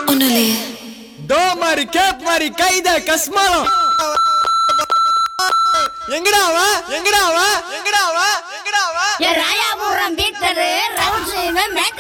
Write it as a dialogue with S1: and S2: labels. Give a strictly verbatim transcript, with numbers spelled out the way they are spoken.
S1: ஒண்ணுலயே
S2: தோ மாதிரி கேப் மாதிரி கைத கஸ்மாலம் எங்கடா வா எங்கடா வா எங்கடா வா எங்கடா வா
S3: ராயாபுரம் பீட்டரு ரவுண்ட்